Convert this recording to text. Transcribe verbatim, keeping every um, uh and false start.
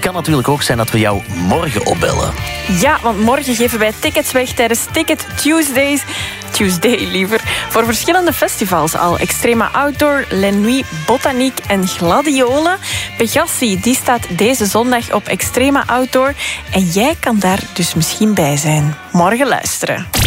kan natuurlijk ook zijn dat we jou morgen opbellen. Ja, want morgen geven wij tickets weg tijdens Ticket Tuesdays. Tuesday liever. Voor verschillende festivals al. Extrema Outdoor, Les Nuits Botanique en Gladiolen. Pegassi, die staat deze zondag op Extrema Outdoor. En jij kan daar dus misschien bij zijn. Morgen luisteren.